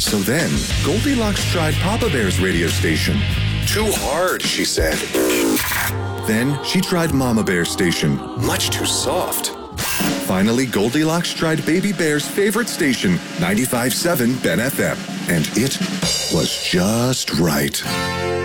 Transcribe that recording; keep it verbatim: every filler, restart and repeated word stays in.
So then, Goldilocks tried Papa Bear's radio station. Too hard, she said. Then she tried Mama Bear's station. Much too soft. Finally, Goldilocks tried Baby Bear's favorite station, ninety-five point seven Ben F M. And it was just right.